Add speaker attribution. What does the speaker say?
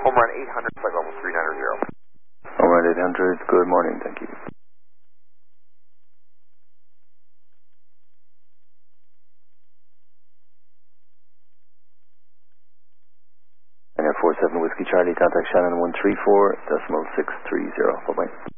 Speaker 1: Home run 800, flight level 390.
Speaker 2: Home run 800, good morning, thank you. And 47 Whiskey Charlie, contact Shannon 134.630, bye-bye.